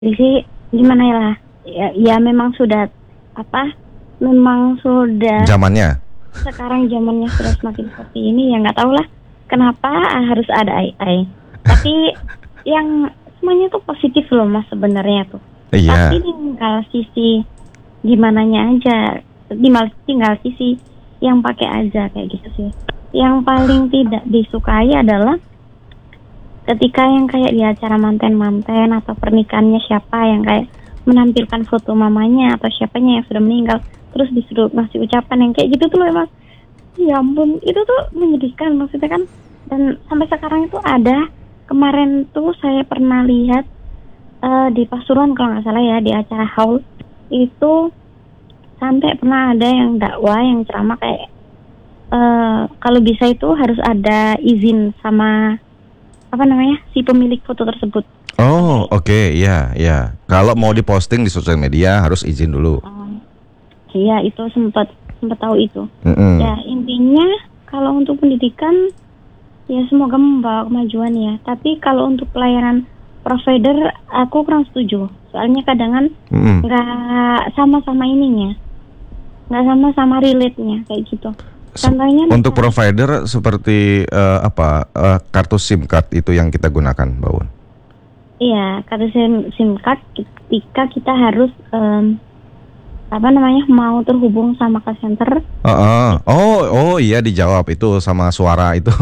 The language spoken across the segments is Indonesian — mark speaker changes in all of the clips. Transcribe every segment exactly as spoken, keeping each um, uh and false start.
Speaker 1: Jadi gimana ya lah, ya, ya memang sudah apa, memang sudah
Speaker 2: zamannya.
Speaker 1: Sekarang zamannya sudah semakin seperti ini, ya nggak tahu lah kenapa harus ada A I. Tapi yang semuanya tuh positif loh mas sebenarnya tuh.
Speaker 2: Iya.
Speaker 1: Tapi tinggal sisi gimananya aja, tinggal tinggal sisi yang pakai aja kayak gitu sih. Yang paling tidak disukai adalah ketika yang kayak di acara manten-manten atau pernikahannya siapa yang kayak menampilkan foto mamanya atau siapanya yang sudah meninggal, terus disuruh ngasih ucapan yang kayak gitu tuh loh mas. Ya ampun, itu tuh menyedihkan maksudnya kan. Dan sampai sekarang itu ada, kemarin tuh saya pernah lihat uh, di Pasuruan kalau nggak salah ya, di acara haul itu sampai pernah ada yang dakwah yang ceramah kayak uh, kalau bisa itu harus ada izin sama apa namanya si pemilik foto tersebut.
Speaker 2: Oh oke okay. ya ya. Kalau mau diposting di sosial media harus izin dulu.
Speaker 1: Um, iya itu sempat sempat tahu itu.
Speaker 2: Mm-hmm.
Speaker 1: Ya intinya kalau untuk pendidikan ya semoga membawa kemajuan ya. Tapi kalau untuk pelayanan provider aku kurang setuju. Soalnya kadang nggak mm-hmm. sama-sama ininya, nggak sama-sama relate-nya kayak gitu. Contohnya
Speaker 2: untuk provider seperti uh, apa uh, kartu SIM card itu yang kita gunakan, Mbak Un?
Speaker 1: Iya, kartu SIM, SIM card ketika kita harus um, apa namanya mau terhubung sama call center.
Speaker 2: Uh, uh. Oh oh iya dijawab itu sama suara itu.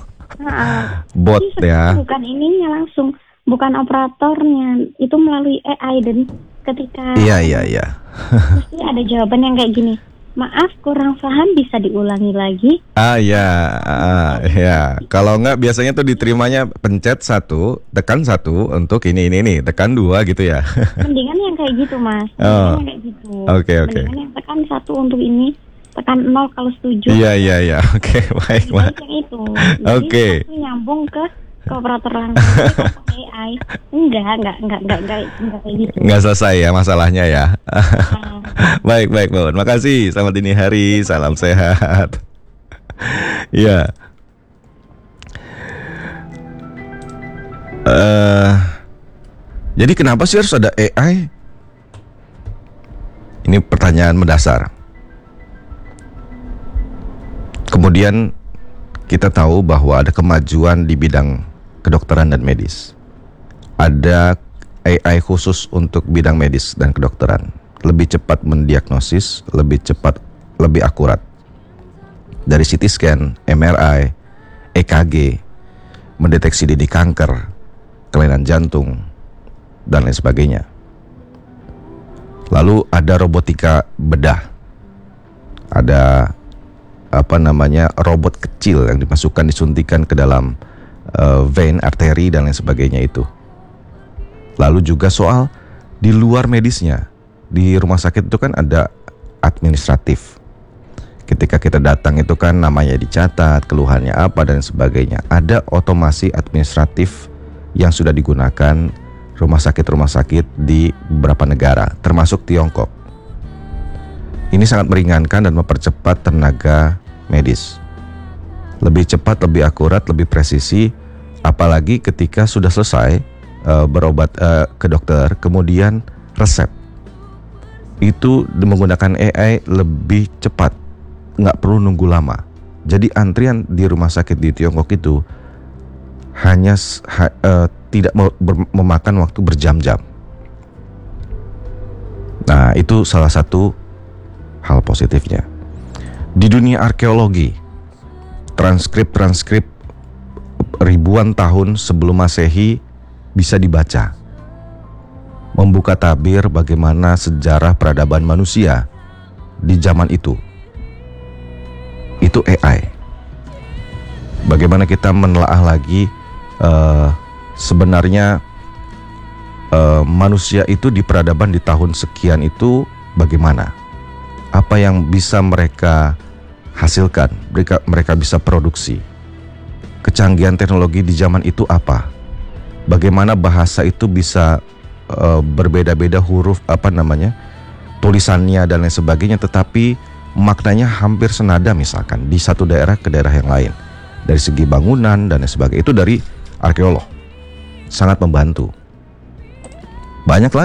Speaker 1: Nah,
Speaker 2: bot ya.
Speaker 1: Bukan ininya langsung, bukan operatornya, itu melalui A I dan ketika.
Speaker 2: Iya iya iya.
Speaker 1: Mesti ada jawaban yang kayak gini. Maaf kurang paham, bisa diulangi lagi.
Speaker 2: Ah ya, ah, ya. Kalau enggak biasanya tuh diterimanya pencet satu, tekan satu untuk ini ini nih, tekan dua gitu ya.
Speaker 1: Mendingan yang kayak gitu mas. Mendingan
Speaker 2: oh.
Speaker 1: yang kayak gitu.
Speaker 2: Oke okay, oke. Okay.
Speaker 1: Mendingan yang tekan satu untuk ini, tekan nol kalau setuju.
Speaker 2: Iya iya iya. Oke okay, baik baik.
Speaker 1: Yang itu.
Speaker 2: Oke. Okay.
Speaker 1: Nyambung ke ke operator langsung. A I enggak enggak enggak enggak enggak enggak kayak gitu.
Speaker 2: Enggak selesai ya masalahnya ya. Baik baik Mbak. Makasih. Selamat dini hari. Salam sehat. Ya. Uh, jadi kenapa sih harus ada A I? Ini pertanyaan mendasar. Kemudian kita tahu bahwa ada kemajuan di bidang kedokteran dan medis. Ada A I khusus untuk bidang medis dan kedokteran. Lebih cepat mendiagnosis, lebih cepat, lebih akurat. Dari C T scan, M R I, E K G, mendeteksi dini kanker, kelainan jantung, dan lain sebagainya. Lalu ada robotika bedah. Ada apa namanya robot kecil yang dimasukkan disuntikan ke dalam uh, vein, arteri dan lain sebagainya itu. Lalu juga soal di luar medisnya, di rumah sakit itu kan ada administratif. Ketika kita datang itu kan namanya dicatat, keluhannya apa dan sebagainya. Ada otomasi administratif yang sudah digunakan rumah sakit-rumah sakit di beberapa negara, termasuk Tiongkok. Ini sangat meringankan dan mempercepat tenaga medis. Lebih cepat, lebih akurat, lebih presisi. Apalagi ketika sudah selesai uh, berobat uh, ke dokter, kemudian resep itu menggunakan A I lebih cepat, nggak perlu nunggu lama. Jadi antrian di rumah sakit di Tiongkok itu hanya ha, uh, tidak ber- memakan waktu berjam-jam. Nah itu salah satu hal positifnya. Di dunia arkeologi, transkrip-transkrip ribuan tahun sebelum Masehi bisa dibaca, membuka tabir bagaimana sejarah peradaban manusia di zaman itu. Itu A I. Bagaimana kita menelaah lagi uh, sebenarnya uh, manusia itu di peradaban di tahun sekian itu bagaimana? Apa yang bisa mereka hasilkan, mereka mereka bisa produksi. Kecanggihan teknologi di zaman itu apa? Bagaimana bahasa itu bisa uh, berbeda-beda huruf apa namanya? Tulisannya dan lain sebagainya, tetapi maknanya hampir senada misalkan di satu daerah ke daerah yang lain. Dari segi bangunan dan lain sebagainya. Itu dari arkeolog. Sangat membantu. Banyak